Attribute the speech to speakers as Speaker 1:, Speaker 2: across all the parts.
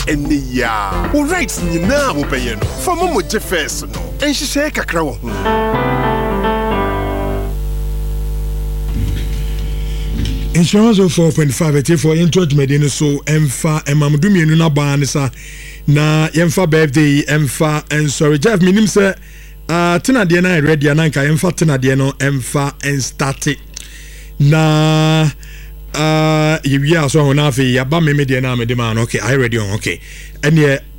Speaker 1: eniya wo rights nyina wo peye no for mo je first no enhihye kakra wo ho
Speaker 2: Insurance of 4.5 for encourage medino so emfa emamdu mienu na ban sa na yemfa birthday emfa and sorry Jeff minim say tena de na ready na nka yemfa tena de no emfa and start na you are so na fe ya ba me de na me de man okay I ready on okay and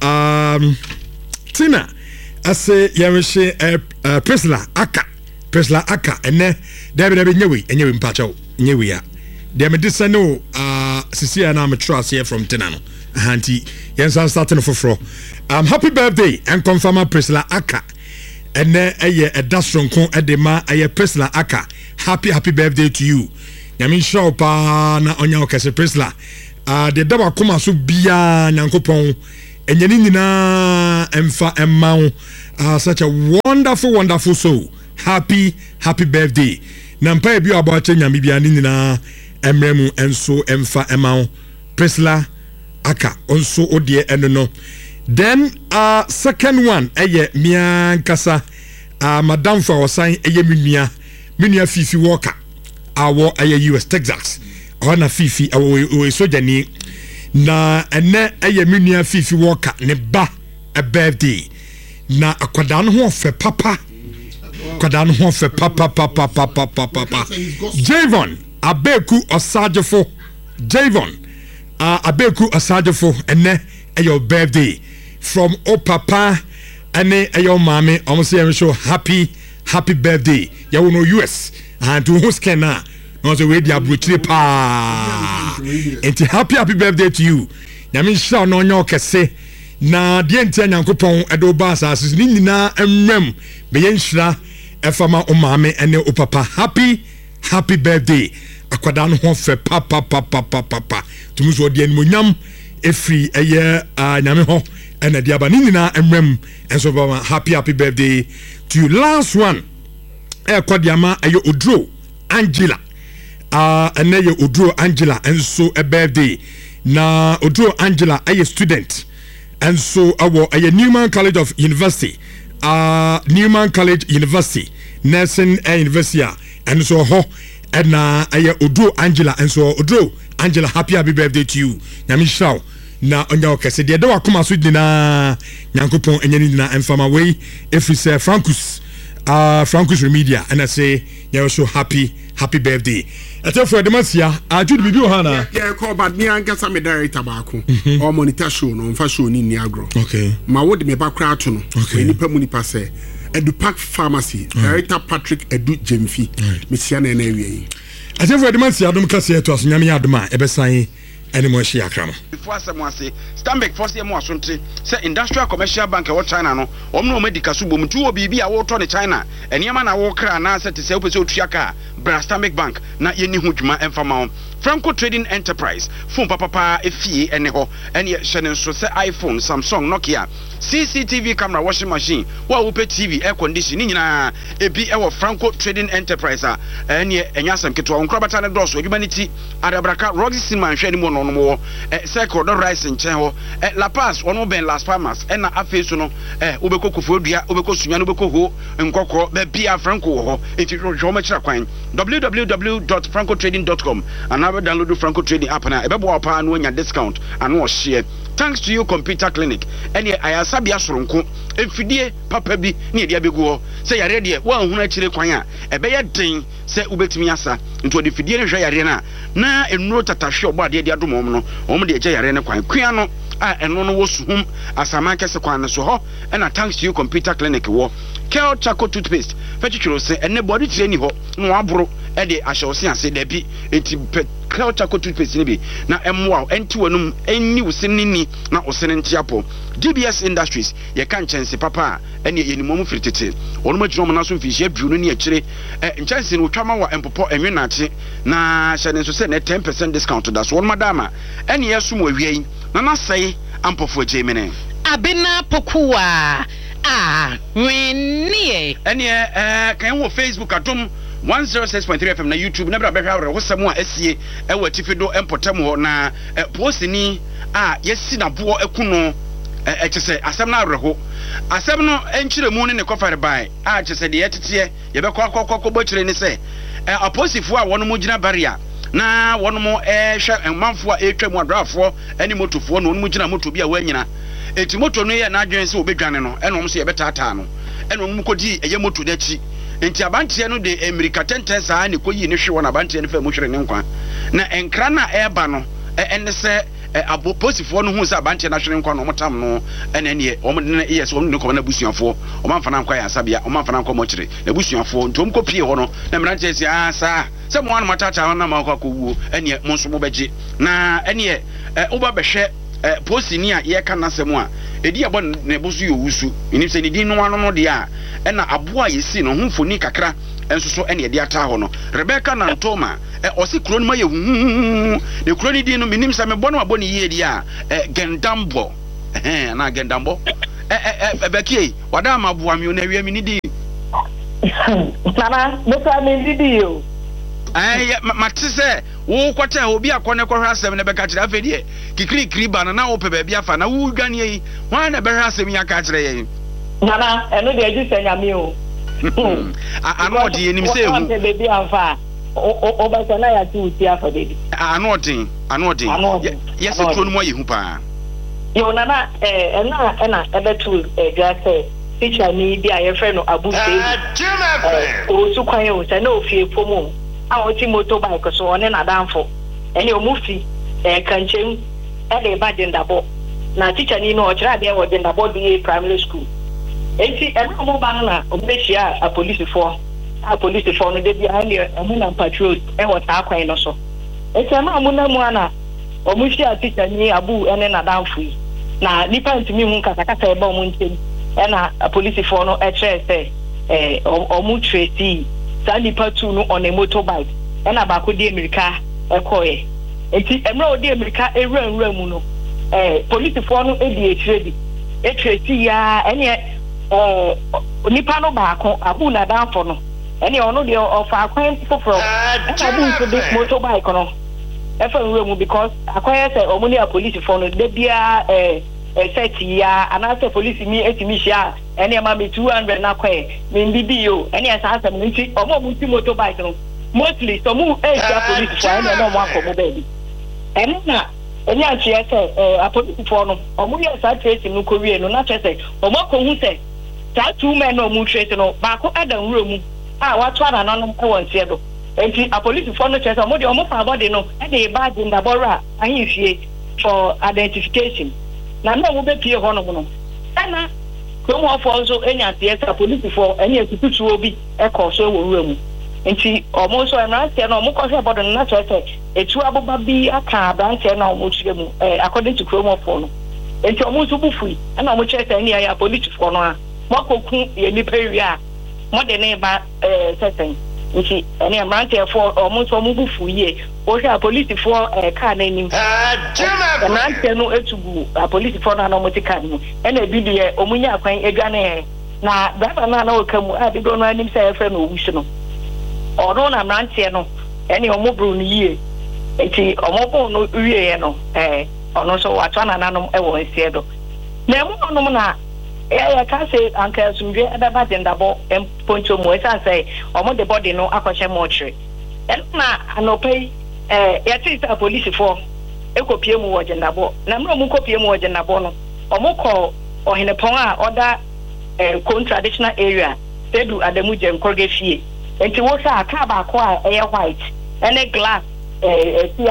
Speaker 2: tena ase yemhye Priscilla aka ene David nyewe mpacho nyewe ya dem dis no sisia na me trust here from Tenano Hanti yensan starting for happy birthday and confirm Priscilla aka and eye a dasronko edema eye Priscilla aka happy birthday to you nyame show pa na onya okese Priscilla de daba koma so bia nyankopon enyani nyina emfa emma such a wonderful soul happy birthday na mpa bi abache nyame bia ni nyina emremu enso emfa emma Priscilla aka onso odie eno no then second one eye miankasa madam for osan eye minua Fifi Walker awo eye US Texas ona Fifi awo sojani na ene eye minua Fifi Walker ne ba a birthday na akwadan ho fe papa Javon Abeku Osajefo Javon Abeku Osajefo ene your birthday from papa ene your mommy almost show happy birthday ya no US and to who scan na no so we dia bruchire pa enti happy birthday to you nyame sha no nyo kese na de enti nyankopon edo ba asase ni nyina emrem be yenhira efama o mame ene o papa happy birthday akwada no ho fe papa tumuzo de animonyam efri eye nyame ho ene de aba ni nyina emrem enso ba happy birthday to you. Last one kwadiama eye Odro Angela ene ye Odro Angela enso a birthday na Odro Angela eye student enso awo eye Newman College of University Newman College University Nursing University and so ho and aya Odro Angela and so Odro Angela happy birthday to you nyame shaw na onya okese de wa koma so dina nyankopon enyani dina emfama we if we say Francus Remedia and I say you so happy birthday ate for demasia ajude bibi ohana
Speaker 3: yeah call bad me anka me director baako or monitor show no mfa show ni agro
Speaker 2: okay
Speaker 3: ma wo de me bakra to no eni pa munipa se Edu Park Pharmacy Director Patrick Edu Jemfi mesia na na wie
Speaker 2: ate for demasia adom kase to asonyame adoma ebesan anymore she akrama
Speaker 4: before someone say Stanbic force dem asontre say industrial commercial bank e wo China no omno medical so bom tu obibi a wo to ne China eniema na wo kra na say te say opese otuaka bra Stanbic bank na yeni ho dwuma emfama Franco Trading Enterprise phone papa efie ene ho ene hyene so say iPhone Samsung Nokia CCTV camera washing machine wa wo pe TV air condition nyina ebi e wo Franco Trading Enterprise ene enyasam keto wo nkrabata ne doso adwumaniti adabraka Roxy man hwe ni mo no mo circle the rice nchen ho La Paz ono ben Las Palmas na afesu no obekokofo dua obekosunya no bekoho nkokoro be bia Franco ho enti hwo ma kira kwan www.francotrading.com and now download Franco Trading app na ebebo pa no nya discount and no share thanks to you computer clinic ene ayasabia soronko efidie papa bi ne dia begu ho say yare de wa hunu akire kwan a ebeye den say ubetimi asa nto de fidie ne hwe yare na enuro tatahwe obo ade de adom no om de eje yare ne kwan kwan no a eno no wosuhum asama kese kwan so ho na thanks to you computer clinic wo Kel Chaco toothpaste fetchiro say ene body training ho no abro e de ahyewse ase da bi enti Kel Chaco toothpaste ne bi na emwa enti wanum enni wosenni na osene ntiapo DBS Industries ye kan chense papa ene yenimom fritete onuma jiro na so mfihie biu no ne akire nchense no twama wa empopo enwe na ate na hyene so say na 10% discount da so onuma dama ene yesum awiei na na sai ampofo jemene
Speaker 5: abena pokuwa winnie
Speaker 4: ene kan wo Facebook atom 106.3 FM na YouTube na bra behwa wo semu a asie e watifido empotam ho na post ni yesi na bo ekuno kyese asem na areho asem no enkyiremu ne kofare bai kyese de yetete ye be kokokoko kyire ni se aposifo a wono mu gina barrier na wono mu hwe manfo a etwam adrafo ani motofo no mu gina moto bi a wanyina eti moto no ye na adwen se obedwane no enom so ye betata no enom mu kodi eye moto dachi enti abantie no de America tenten saa ne koyi ne hwe wona abantie no fa mu hwere ne nkwa na enkra na eba no ene se aposifo no hu se abantie na hwere nkwa no motam no ene ne omde ye se omde ko na busuafo omamfana nkwa ya sabia omamfana nkwa mo kyere na busuafo ntom ko pie ho no na mrantie se saa se mo wan matata na ma kwa kowu ene mo nso mo beje na ene oba behwe posini a ye kana semu a edi abo ne bosu yo wusu ini se ni din no ano no de a na aboa yesi no humfoni kakra enso so ene de ata ho no Rebecca na Ntoma osi kro no ma ye ne kro ni din no minim sa me bo no abo ne ye di a Gendambo na Gendambo bekie wada ma boa mi na wi mi ni di
Speaker 6: nana mo sa me di di yo
Speaker 4: matise wo kwata obi akone kwahwe asem ne beka kire afedie kikiri ba na wo pe ba bia fa na wo dwane yi wan na behwe asem ya ka kire yi
Speaker 6: nana eno de agi senya mi o
Speaker 4: anodi enim se hu
Speaker 6: o be bia fa o ba sana ya ti uti afedie
Speaker 4: anodi yes tro no mo ye hu pa
Speaker 6: yo nana ena ebetu gase teacher ni bia ye friend no abu say o su kwan o se na ofie pomo awoti motorbike so one na danfo ene omufi kanchem de ba Gendabo na teacher ni no o kira de wo Gendabo de primary school enti ena mo ba na obehia a police for no de bia ene omu na patrol wo ta kwan no so enti ena mo na mu ana omufi a teacher ni abu ene na danfo na nipa ntimi hu kasa e ba omu ntem ena a police for no kire se omu tracy Sani patu no on a motorbike and abako de America ekoye enti emra odi America ewura mu no police for no edi etredi ya ene nipa no baako abu na danfo no ene ono de ofa akwan foforo abu so de motorbike no efa ewura mu because akoye say omuni a police for no de bia set ya anase police mi etimi hia ene ma me 200 na kwae me bibi yo ene asa asem nti omo muti motorbike no mostly so mu police for ene no mo akomo baby ene na ene anche a police for no omo ye sa trace no kowie no na trace omo ko hu se ta 2 men no mu trace no ba ko adan wura mu a wato ana no e won tie do enti a police for no trace omo de omo fa body no ene ba Gendabo ra ahin fie for identification na no wo be pie ho no no ana ko mo fo so enya tiesa police for enya tutu obi e ko so wo wura mu nti omo so emrantie na omo ko hwe bodo na chese etu aboba bi aka abrantie na omo chire mu according to Chrome for no nti omo so bufui na omo chese enya ya police for no a mo koku ye ni peria mo de ne ba sesen nti ene emrantie for omo so omo bufui ye o hwe police for car na nim emrantie no etugu police for na omo tika ni ena bi de omunya akwan edwane na baba na okamu a bi do no anim say efe no wushi no ono na mrantie no ene omobru no yie enti omobru no wie no ono so watwa na nanom ewo nsie do na emu no na ya ka say anka sumdwe adaba Gendabo emponcho mo esa say omo de body no akwache mortuary na anopai ya tita police for ekopie mu wo Gendabo na mro mu kopie mu wo Gendabo no omo ko ohenepon a oda traditional area tedu Adamu Jenkorge fie enti wo sa aka ba ko a white ene glass see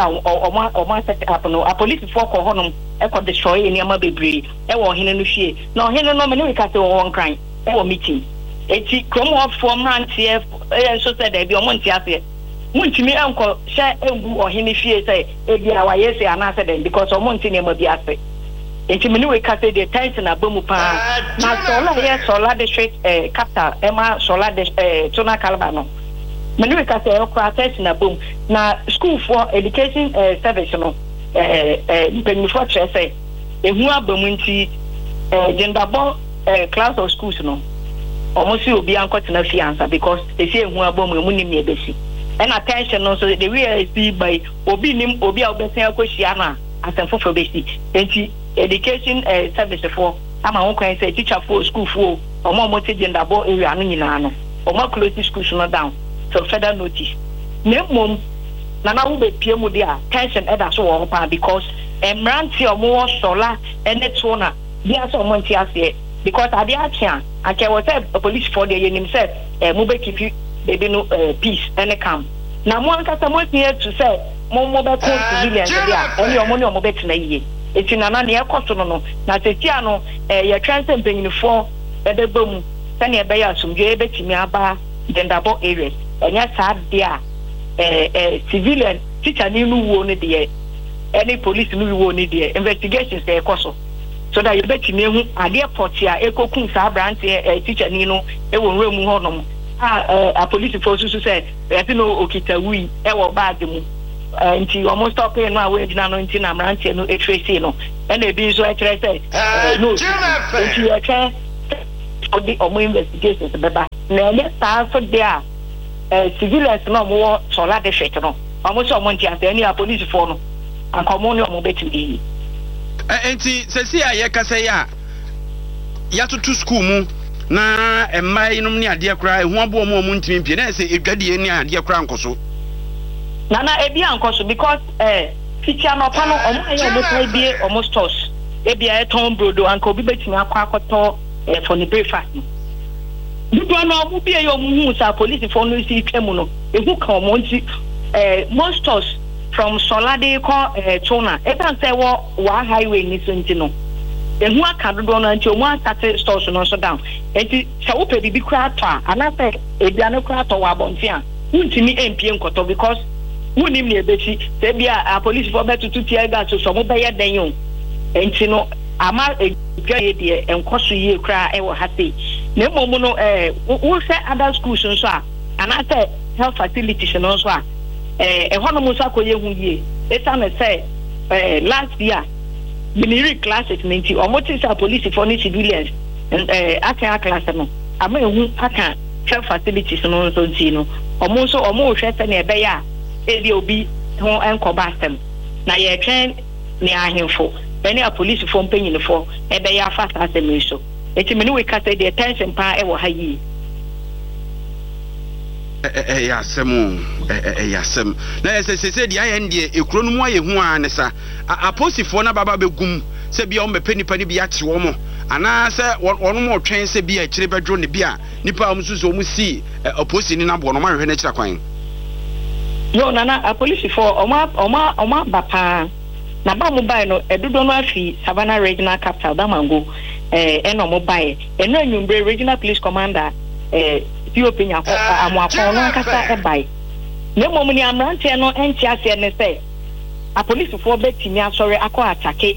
Speaker 6: o set up no a police for ko honom e ko destroy eni ama bebre e wo hene no fie na hene no me ne ka se wo nkran e wo meeting enti krom of form rantie so said e bi o monti ase muntimi enko hye engu o hene fie say e bia wa yesi anase den because o monti ne ma bi ase enti me ne we ka se the tension abamu pa na solar district capital ema solar tuna kalaba no me ne we ka se o kwa tension abam na school for education service no penny for say ehu abamu nti Gendabo class of schools no almost obi ankoti na fiansa because esi ehu abamu emu nim ye besi and attention no so the way I see by obi nim obi a obesen akohia na asemfo for besi enti education service for ama won kwan say teacher for school for omo te gender bo area no nyina no omo close schools no down so further notice nemom na wo be pie mu dia tension eda so wo pa because emranti omo sola ene to na dia so omo nti ase because ade akia ake wo say police for the yenim say mo be keep baby no peace ene calm na mo anka mo tie to say mo be call civilians dia ene omo ne omo be tena yie eti na na ekoso no na tetia no ye transe mpanyinfo edebam sane ebe ya asumdwe ebetimi aba dendabo areas enya sa dia civilian teacher ni nu wo ne de any police nu wo ne de investigations dey ekoso so that you betimi ehu ade portia ekokun sa branch teacher ni no e wo nwe mu honom a police force so say e no okita wi e wo bag mu nti almost stop here no we dina no nti na branch no etrace no and e bi so e kire say no nti e kire for the omo investigations beba na e sa so there civilians no mo sola de shit no omo so omo nti ase any police for no akomo no omo betimi
Speaker 4: enti sesi aye kasa ya tutu school mu na emai no ne ade akra ehu abo omo ntimi pie na se edwade ni ade akra nkoso
Speaker 6: na ebi ankoso because teacher no pa no omo aye omo tai bie omo stores ebi aye ton brodo anko bi betimi akwakoto for the breakfast Dudu no omo bie yo mu sa police for no si twemu no ehu ka omo nti most stores from Solade ko Chona e can say wa highway ni so nti no ehu aka dodo no nti omo start stores no so down enti se wo pe bibi kra to ana se eduane kra to wa bonti a untimi empie nkoto because wunim ne ebeti se bia a police for betu tear gas so mo be ye den yo enti no ama egwe de enkoso yie kra e wo hate na momo no wo se other schools so a ana se health facilities no so a hono mo sa koye hu yie eta na say last year binary classes menti omo ti sa police for ni civilians aka class no ama ehu aka health facilities no so ti no omo so omo hwe se na ebe ya edi obi ho enkoba asem na ye twen ni ahemfo any a police for paying for ebe ya fast asem so eti me ni we ka say the attention pa e wo ha yi
Speaker 4: yasem yasem na se dia ye ndie ekuro no mu aye hu an sa aposifo na baba begum se bia o mepe nipa ni bia che wo mo ana se wono mo twen se bia kire bedwo ne bia nipa o musuzo mu si oposi ni na bo no ma hwe na kira kwan
Speaker 6: yo nana aposifo oma bapa na ba mo bai no edudo no afi Savannah Regional Capital Damango eno mo bai eno anwumbre Regional Police Commander Ethiopia amwafo no kasa ebai na mom ni amrante no enti ase ne se a police for betimi asore akọ atake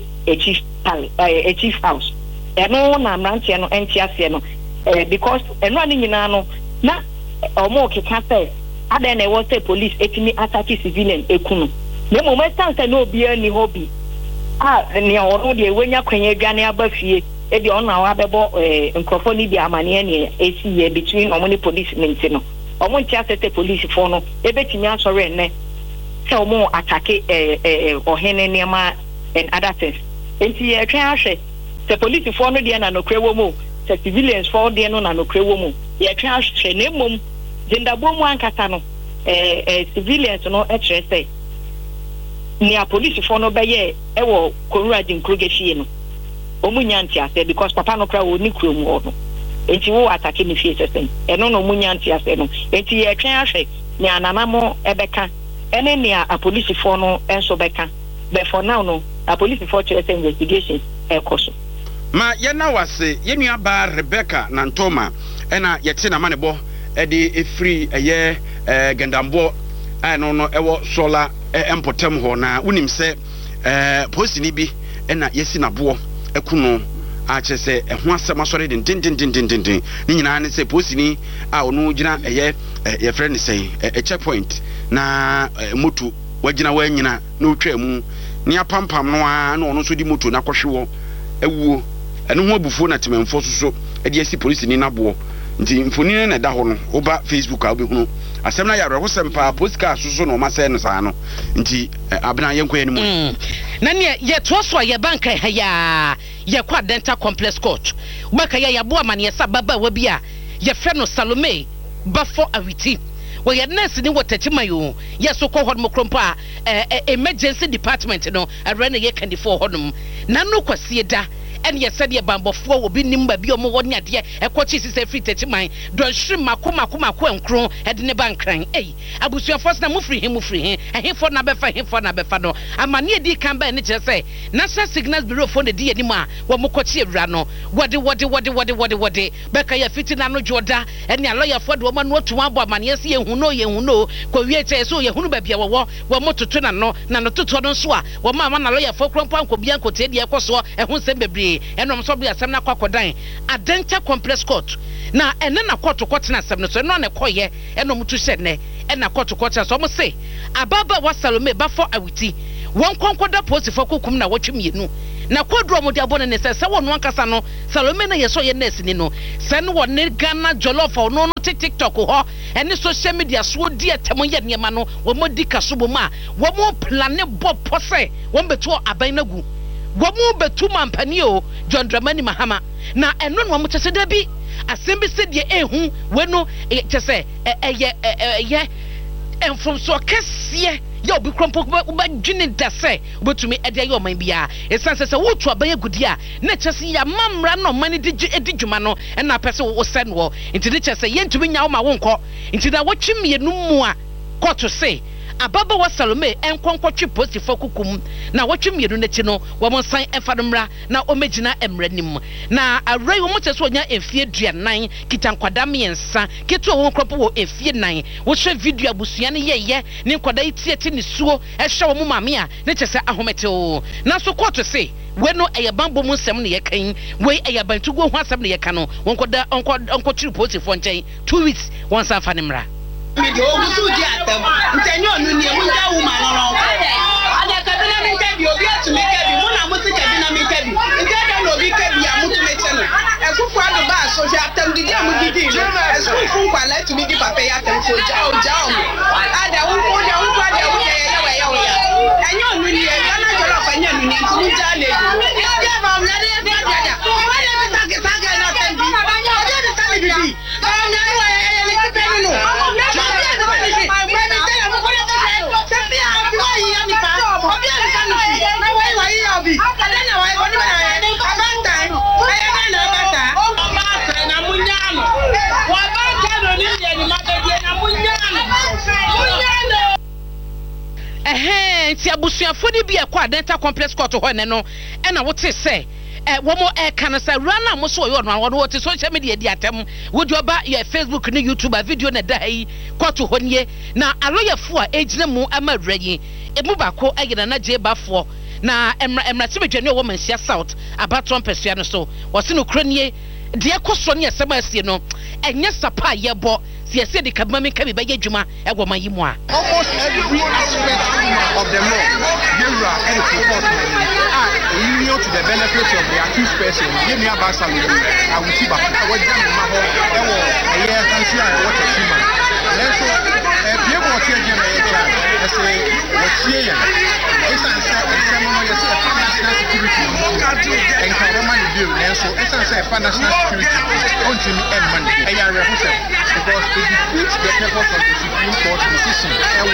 Speaker 6: a chief house eno na amrante no enti ase no because eno ani nyina no na omo keka se ada na wo se police etimi atake civilian ekunu na mom stand no obi ani hobby ni ono de wenya kwanya adwane abafie e de ono awa bebo nkrofo ni bi amane ne esi ye between omoni police minti no omo ntia sete police for no e betimi asore ne se omo atake ohene nema and other things enti ye twa ahwe se police for no de na no krewo mu se civilians for de no na no krewo mu ye twa ahwe ne mom jendabo mu ankasa no civilians no e kire say ni a police for no be ye e wo Konrad Nkrugefie no omunyanti ase because papa no kra wo ni krom ho no enti wo atake ni fie sesen eno no omunyanti ase no enti ye twen ahwe ni ananamo ebeka ene ni a police for no enso beka but for now no a police for chase investigations ekoso
Speaker 4: ma ye na wase ye nua ba Rebecca Nantoma ena ye te na manebo e de efri eye gendambo no no ewo sola empotem ho na unim se post ni bi ena yesi na bo ekuno a chese eho asem asore den ni nyina ne se post ni a onu gina ye friend say checkpoint na moto wagina wanyina na otwa mu ni apampam no a na onu so di moto na kwohwe ewuo eno ho abufuo na tememfo so e de asi police ni na bo nti mfoni na da ho no oba Facebook a obehunu asem na yaro ho sempa postcard so no ma se no sa no nti abena yenkwa ni mu
Speaker 5: na ne ye toso ye banka ya ye kwa dental complex court baka ya bo amane yesa baba wa bi a ye fe no Salome bafo awiti we ye nurse ni watachimayo ye so ko hodmo krompo a emergency department no arena ye kandi for hodom na no kwase da and ye said ye bambofo obi nimba bi omo woni ade ekochi sise free tachiman don hwiri makoma enkro ede ne bankran abusuafo na mufri he ehefo na befa no amane edi kan ba ne kire say National Signals Bureau for the di anim a wo mokochi ewura no wode beka ye fiti na no joda ene lawyer for de wo ma no otu abo amane ye se ye hu no ko wie che so ye hunu ba bia wo mototo na no toto no so a wo ma na lawyer for krompo anko bia anko te de ekoso ehun sem bebre enom so bia asem na kwakodan Adenta Complex Court na ene na court na asem no so eno na koye enom tu hye ne ena court so mo say ababa wa Salome bafo awiti won konkoda post for kokum na wotwemienu na kodro mo de abone ne se wonu ankasa no Salome na yeso ye nurse ni no se no woni Ghana jollof no TikTok ho ene social media so di etemo ye niema no wo mo di kasobo ma wo mo plane bo pose wo beto aban nagu wo mo betu mampani o John Dramani Mahama na eno no mo tese da bi asembe se de ehu wenu tese ye from so kese yo bi krompo ba dwene da se obetumi ede ayo man bia esanse se wotu abaye gudi a na chese ya mamra no man di dwuma no na pese wo sen wo nti de chese ye ntumi nya wo ma wo nkọ nti da wotwemienu mu a koto se ababa wa Salome enkonkotwe post for kukum na wotwemienu na chi no wo monsan efadomra na omegina emranim na awrai wo moteso onya efie duanan kitankwada miensa ketu wo kropo wo efie nan wo hwe video abusua ne yeye ne nkwada itieti ne suo ehwe wo mama a ne chese ahomete o na so koto se we no eyabambo mu nsem ne yekan we eyabantugo ho asem ne yekano wonkoda onkotwe post for nchen 2 weeks won san fa ne mra mi do ogusu di atem ntenyo onu ni emu nja wu ma no ada kabina mi kebi obi atumi kebi mu na musi kebi na mi kebi ntedo no obi kebi ya mutu meche no esufu adu ba so hwe atem gidi amu gidi esufu kwa la tumi di papa ya atem so ja o ada wu ko da wu kwa da wu ya enyo onu ni e na jolo fa nya nu ni tumi ja le ya ma mna de ya wale mi sage na tembi ya de tani bibi na wa ya le no ti abusuafo di bi ekwa Adenta Complex Court ho ne no e na wote se wo mo kan se rana mo so yo no wote social media di atem wodi oba your Facebook ni YouTube video na da yi court ho nie na aloyefo a ejina mu amawra yi emu bako ayina na je bafo na emra tibedwane wo mansia South abaton pesua no so wo se no kronie de ekoso ne esema asie no enye sapa yebo se de kabama ka be baye dwuma ego man yimu a
Speaker 7: almost every aspect of the law yura and support union to the benefit of the accused person yemi abasa I will see back I was jamming my home ewo eye fancy I what a human so be able to change my child I say what here it's an ceremony you say national security and government bill so it's an national security until end money I represent because it defeats the purpose of the Supreme Court decision.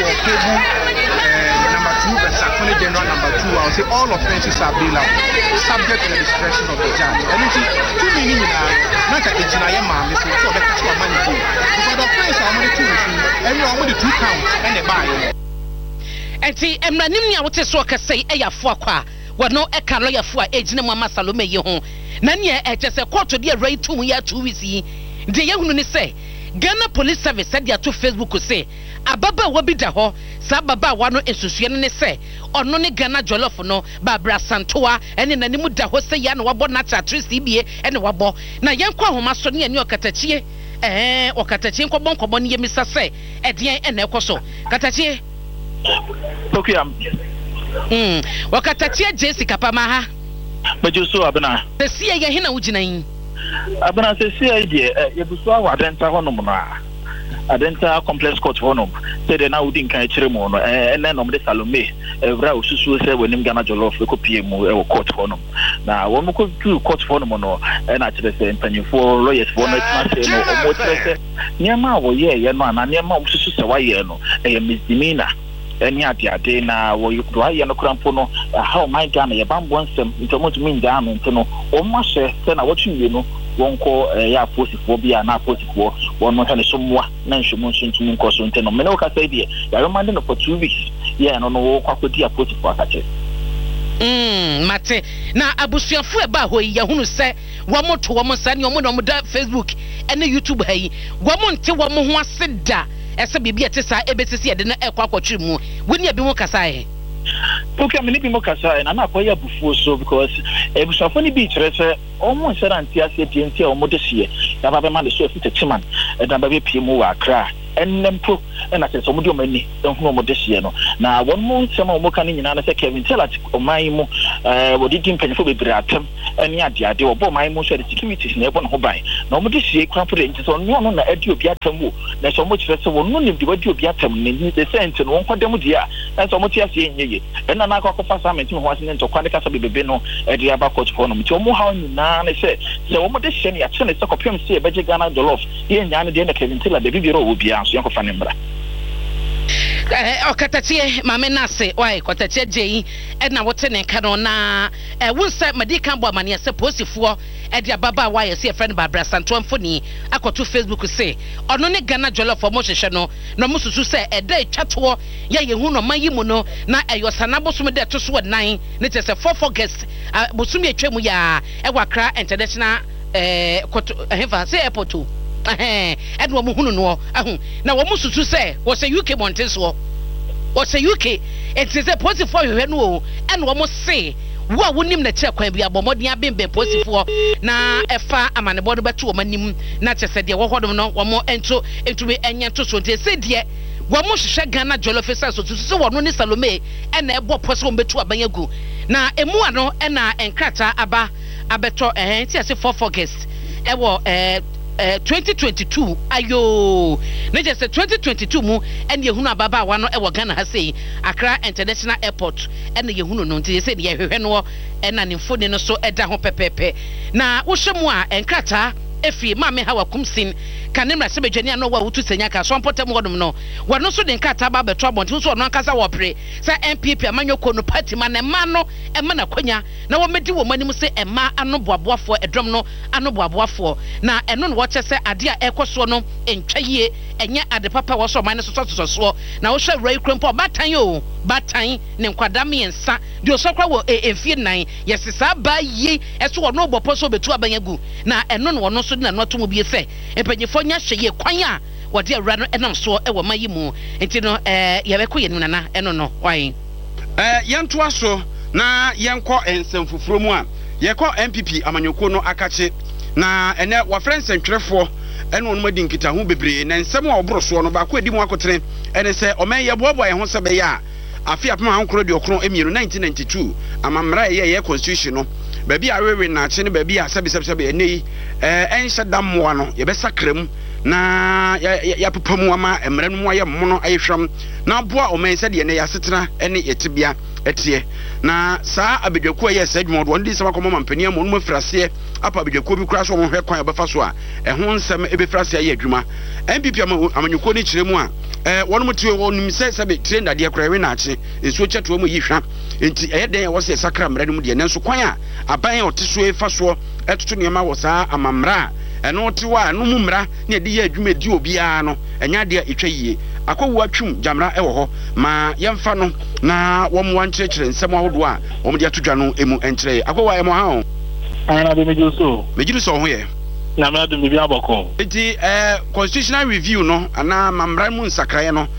Speaker 7: Number 2, verse Attorney General number 2, I will say all offences are bailable, subject to the discretion of the judge. And it's 2 meaning not a Ejinaye man, so the catch of money too. Because the offense are only 2 everyone with the 2 counts and the buy.
Speaker 5: And see, Emranimia wote so ka say eya fo akwa wano eka lawyer fo ejina mama Salome ye ho na ne e je se court de right to ya 2 weeks yi de ye hunu ni say Ghana Police Service said ya to Facebook say ababa wo bi da ho sa baba wa no esusue ne say ono ne Ghana jollof no Barbara Santoa ene nanimu da ho say ya no wabo na chatrisi bie ene wabo na yenkwa homa so ne ani okatachie okatachie nkobon ne yemisa say edien ene ekoso katachie
Speaker 8: okay
Speaker 5: wakatachie Jessica Pamaha
Speaker 8: Bajuso abana
Speaker 5: se ye hina wugina yin
Speaker 8: abana se ye buso wa Adenta ho no mo na Adenta complex court honum say the now wouldn't kind of no and then the Salome evra ususu say when him Ghana Jollof ko PM court honum na one ko do court honum no and actually say mpanyifo lawyers for no say no omo say nyama wo ye no na nyama ususu say wa ye no e misdemeanor any ade na wo do aye no krampo no how my Ghana ye bambo nsem ntomo to mean Ghana nto o ma hye say na watwe no wonko ya posifo bia na posifo wono hane somwa na nhwemu nsuntum nkoso nte no mene okasa die ya remande no for 2 weeks ya no no kwakodi ya posifo akache
Speaker 5: mate na abusuafo eba ho yi hunu se womoto womo sane omo no da Facebook ene YouTube hayi womo nte womo ho aseda ese bibia ete sa ebetisi ede na ekwa kwatwe mu woni abi mo kasa he.
Speaker 8: Okay, many people can say, and I'm not quite before so because it was a funny beach. Almost said, TNT or Modessia, that I've been so fit a chiman, and I'm a PMO cry. And then pro, and I said, so many don't know Modessia. Now, 1 month, some more can in another Kevin tell us, or my mo, what did you pay for the Bratum, and yet, they were both my most securities never know by. No Modessia, confidence on one on the Ediobiatum. There's so much festival, none of the Ediobiatum in the sense and one for them, dear. That's so much I see. And I'm not going to pass some into Washington to Quantica Bibino at the Abacoach Forum. To more how I said, so what this Shani actually took a pim say, but Ghana Jollof, here in Yana Dana Kevin Tiller, the video will be answered for Fanimba.
Speaker 5: Okatatie mame nase why kwatatie jei e na wote ne ka no na wonsa madika mbo amane se posifo e dia baba why se friend Barbara Santo Amfoni akoto Facebook say ono ne Ghana Jollof mo hwehwe no mususu se e da twato ye hu no mayimu no na eyosana bosum de to so 9 ne te se 4 guests bosum ye twemu ya e wakra international koto hefa say airport and wo hunu no na wo mususu se wo se UK monteso wo se UK it is a posifo hwe no and wo mo se wo a wonim na kire kwan bia bomodin abembe posifo na efa amanebo do beto wo manim na chese de wo hodom no wo mo ento entumi enya to so se de wo mo hwehwe Ghana Jollof Festival so so wo no ni Salome na ebo poso beto abanyagu na emu ano na enkrata aba abeto ti ase 4 August ewo 2022 ayo na just 2022 mu ene yehunu ababa wa no e wo Ghana ha sei Accra International Airport ene yehunu no nti se de yehwehwe no ena ne mfoni no so eda ho pepepe na wo hwemu a enkrata efi mame ha wakumsin kanemra se bedwani ano wa wutu senya ka so mpotem hodom no wano so de nkata ba beto abonti so no ankasa wo pre sa MPP amanyoko no party ma na ma no e ma na kwanya na wo medi wo manim se e ma anoboaboafo edrom no anoboaboafo na eno no wo chese ade a ekoso no entwaye enye ade papa wo so man so so na wo hwe rai krempo batan yo batan ne nkwadam yensa de osokwa wo efie nan yesisa ba yi eso wo no obopo so betu abanyagu na eno no no so na no to mo bi efe empanyefo nya hweye kwan a wode awura no enam so e wo mayi mu enti no yebeko ye nana eno no why
Speaker 4: yanto aso na yenko ensemfufuro mu a yekọ MPP amanyoko no akache na ene wa friends ntwerefo ene onu madi nkita ho bebre na nsem a obroso no ba ko edi mu akotere ene se omen boabo ye ho se be ya afi apema hankoro de okron emiru 1992 amamra ye constitution no baby awewe na ache ne baby a sebe ene enhye dammoa no ye be sakram na ya pepamu ama emre no mu aye mono ayehwam na boa omen se de ne ya setena ene yetebia etie na saa abedwaku aye sadwuma do ndi sama komo mampania mo no mafirase apa abedwaku bi kura so mo hwe kwan abefa so a ho nsem ebefirase aye adwuma MPP amanyuko ni kiremu a wonu mutwe wonu se sebe train de kura we na ache enso cheto mo yihwa enti den wo se sakra mra no mu de nenso kwan a aban oteso efa so etoto niema wo saa amamra eno tewa no mu mra ne de ye adwuma di obia no enya de etwa yie akọwu atwum jamra ewo ho ma yemfa no na wo mo wankyekere nsem ahodo a wo mo de atodwa no emu enkyere akọwu emo ha ho
Speaker 8: ana de mejiru so ho ye na me adum bi aboko
Speaker 4: enti constitutional review no ana mamra mu nsakraye no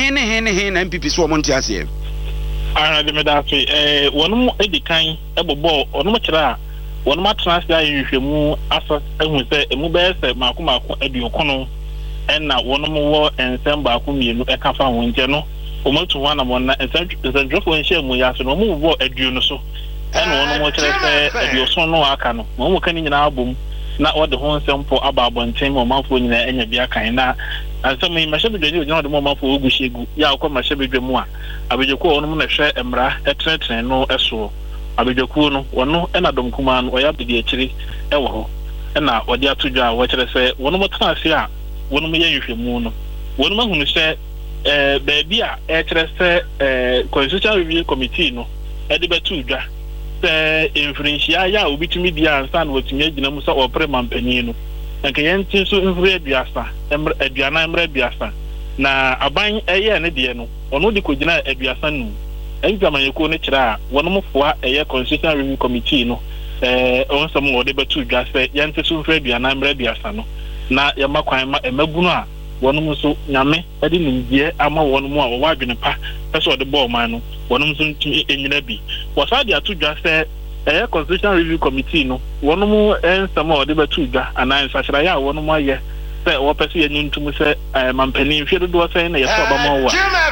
Speaker 4: he na MPP so wo nti ase
Speaker 8: ana de me da fe wonu edikan ebobo onu mo kira a wonu ma transfer yihwemu asa ehun se emu be se makomako aduokono na wonu mo wo ensem ba ko mienu e ka fa ho nje no o mo tu wana mo na ensem drofo nche mu ya so no mo wo aduo no so na wonu mo kire se aduo so no aka no mo kan nyina abom na o de ho nsem po aba abonten mo manfo nyina enya bia kan na and some in my shabby you know the moment for Ugushigu, Yako, my shabby Jamua. Abijoko, on a share Emra, a trent and no eso. Abijokuno, one no, and Adam Kuman, or Yabi Chili, Ewo. And now, what you have to do, what I say, one more time, yeah, one more year if you moon. One man who said, baby, Constitutional Review Committee, no, Ediba Tuja, influencia, ya, will be to me the answer what you made Namusa or Preman Penino. And can you so influence Biasa, Ediana Emre Biasa. Na aban eye ne de no ono de kogina aduasa nu enjama yeko ne kira wono mfoa eye constitutional review committee no on some wo de betu dwa se yente so mfra aduana mra aduasa no na yama kwan ma emagunu a wono mso nyame ade nimgie ama wono mu a wo adwene pa pese de ball man no wono mso ntimi enyina bi wasa de atu dwa se eye constitutional review committee no wono mu ensama wo de betu dwa anan sachira ya wono mu aye say what person you need to say mampani if you do say na yeso abama wa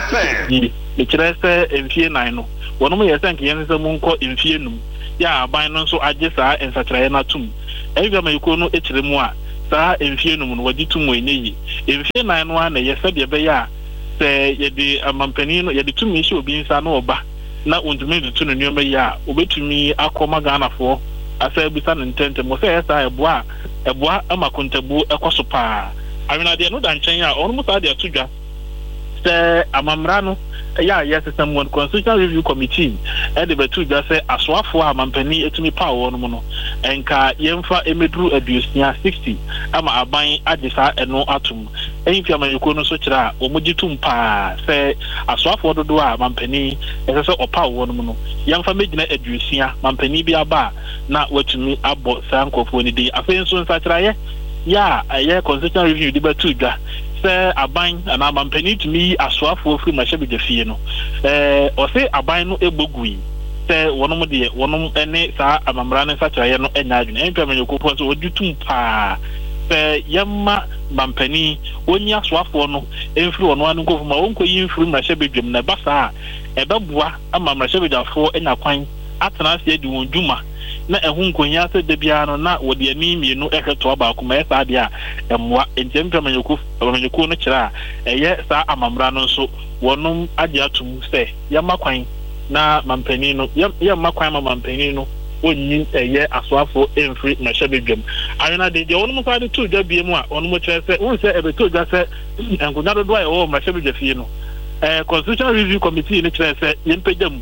Speaker 8: e kire say enfie nan no wono mo yesa nke yense mu nko enfie num ya aban no so agye saa ensachiraye na tum ebi ma yiko no ekire mu a saa enfie num no wadi tum enyi enfie nan no na yesa de be ya say ye de mampani no ye de tum ishi obi nsa na oba na ontumi de tu no nyoma ya obetumi akoma ganafo asa ebisa no ntente mo say yesa eboa amakontabu ekoso pa awina de no da nchen a onu musa de atudwa se amamra no ya system one constitutional review committee e de betudwa se asoafo amampani etumi pa wo no no enka yemfa emeduru aduosia 60 ama aban agesa eno atum enfi amayeko no so kira omugitum pa se asoafo dodo a amampani esese opa wo no no yemfa megina aduosia mampani bi aba na watumi abo sankofo ni de afenso nsachiraye ya aye constitutional review de betudwa se aban na amampani tumi asoafo firi mahyebi defie no o se aban no egbogui se wonom de wonom ene saa amamra ne nsachiraye no enya adwene enpia manyokofo so odutum pa se yemma mampani onyi asoafo no emfiri wono anu nkofo ma wonko yi mfiri mahyebi dwem na basa ebeboa ama mahyebi dafo enya kwan atena se edi won dwuma na ehun nkonya se de bia no na wo de ani mienu ehweto ba kuma esa de a emwa enjempa manyoko no kira eye sa amamra no so wonum age atum se yema kwan na mampani no yema kwan ma mampani no onni eye asoafo emfri na hyebedwam ayona de wonum fa de tu dwa bie mu a wonum kire se won se ebeto dwa se enkonya do do a wo ma hyebedwafie no constitutional review committee ni kire se yempedam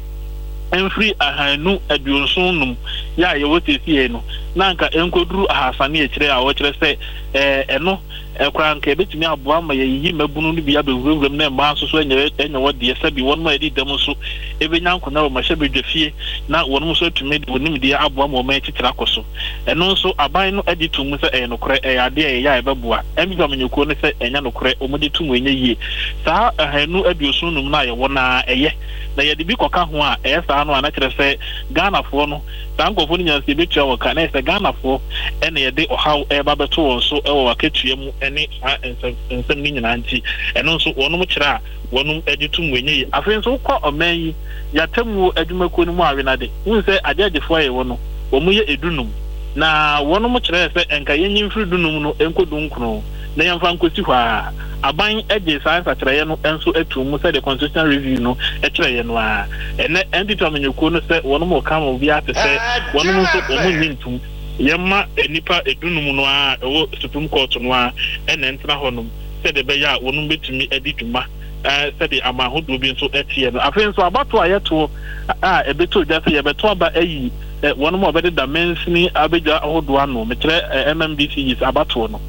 Speaker 8: enfri ahanu aduonsunum ya ye wotesi no na nka enkoduru ahasane ekire a wo kire se eno ekura nka ebetumi aboa ma yeyi mabunu no bia bewuram na ma so so enye wode sabi won ma edi dam so ebenya nkona wo mahye na won so tumi wonim de aboa ma ma ekitira koso eno so aban no edi tum se no kore ade ya ebeboa embi amanyeko no se enya no kore omudi tum enye yie saa ahanu aduonsunum na ye wona eye na ye de bi koka ho a esa no anakire se Ghana fo no tankofo ni nyanse betua wo ka na se Ghana fo ene ye de ohaw eba beto won so ewo waketua mu ene ensem ni nyina nti eno so wonum kira wonum editum wenye afen so kwa oman ya tamu adwumako ni mu awenade unse adegefo ye wono omu ye edunum na wonum kira se enka yenyi mfiri dunum no enkodunkunu na yamfa nkosi hwa aban ege science akyereye no enso etum se the constitutional review no ekyereye no a ene entity amanyeko no se wonum okam obi ate se wonum so omunyi ntum yemma enipa edunum no a ewo supreme court no a ene entra honum se de beya wonum betumi ediduma se de amahodo bi nso etie no afen so abato ayeto a ebeto jase yebeto aba ayi wonum obede da mensini abeja ahodo ano mekyere MMDC is abato no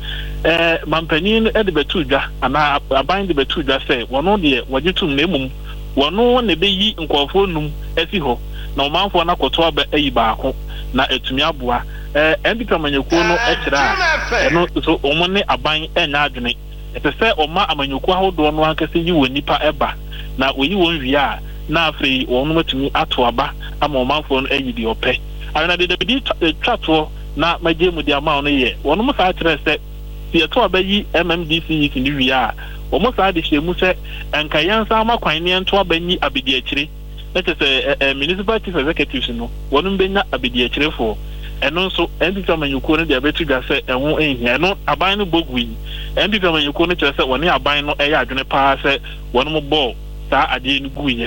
Speaker 8: mampani de betu dwa ana aban de betu dwa se wono de wagitum na emum wono ne beyi nkofo num esi ho na omanfo na koto aba ayi baako na etumi aboa endika manyeko no ekira eno so omone aban enya adwene etese oma amanyeko ahodo no ankase yi wonipa eba na oyi won wia na afei wono matumi ato aba ama omanfo no ayi di ope ana de bi twato na magemu di ama no ye wono mo sa kire se to abayi MMDC ni wia omo sa de hyemu se enka yansa amakwan ne ento abanyi abedi akire na tese municipal chief executives no wono benya abedi akirefo ɛno nso MPP amanyɔkuo no de abɛtu dwa sɛ ɛho ɛhia ɛno aban no bɔgu yi MPP amanyɔkuo no kyerɛ sɛ wɔne aban no ɛyɛ adwene paa sɛ wɔn mo bɔ saa adeɛ no gu yi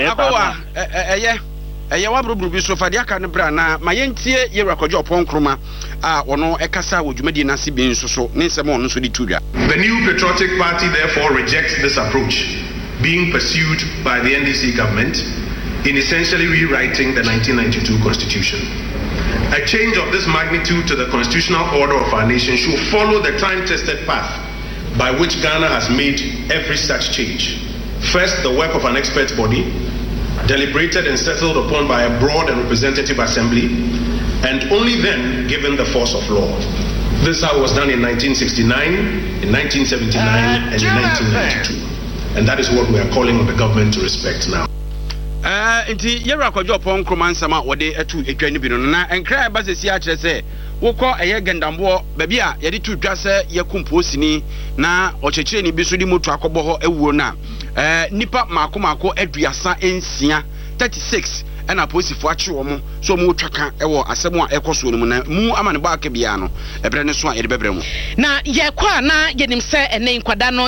Speaker 4: ɛyɛ wabrobro bi so fa de aka no bra na ma yɛntie yɛwura kɔdwo ɔpɔn kroma a wɔno ɛkasa wɔ dwumadi no ase bi nso so ne nsɛm ɔno nso de tu dwa.
Speaker 9: The New Patriotic Party therefore rejects this approach being pursued by the NDC government in essentially rewriting the 1992 Constitution. A change of this magnitude to the constitutional order of our nation should follow the time-tested path by which Ghana has made every such change. First, the work of an expert body, deliberated and settled upon by a broad and representative assembly, and only then given the force of law. This was done in 1969, in 1979, and in 1992. And that is what we are calling on the government to respect now.
Speaker 4: Inti yɛwura kɔdwo ɔpɔn kroma nsɛm a wɔde atu edwa no bi no na nkra ɛba sɛsi akyerɛ sɛ wokɔ ɛyɛ gandamboɔ baabi a yɛde tu dwa sɛ yɛkum posini na ɔkyekyerɛni bi so de moto akɔbɔ hɔ awuo na nipa maako aduasa ensia 36 ɛna posifo akye wɔn so mu twaka ɛwɔ asɛm a ɛkɔ so no mu na mu ama ne ba aka bia no ɛbrɛ ne so a yɛde bɛbrɛ mu
Speaker 5: na yɛkɔ a na yɛnim sɛ ɛne nkwada no